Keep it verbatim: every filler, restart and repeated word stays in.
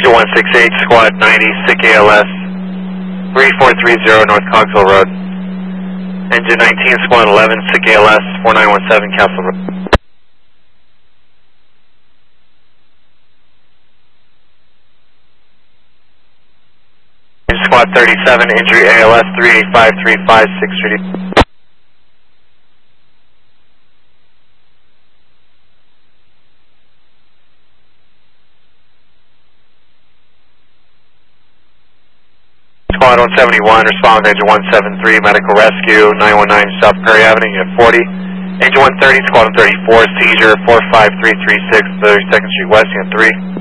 Angel one six eight, Squad ninety, S I C A L S, three four three zero North Cogswell Road. Engine nineteen, Squad eleven, S I C A L S, four nine one seven Castle Road. Squad thirty-seven, injury A L S three eight five three five six three. Squad one seventy-one, respond with engine one seventy-three, medical rescue, nine one nine South Prairie Avenue, unit forty. Engine one thirty, squad one thirty-four, seizure, four five three three six, thirty-second Street West, unit three.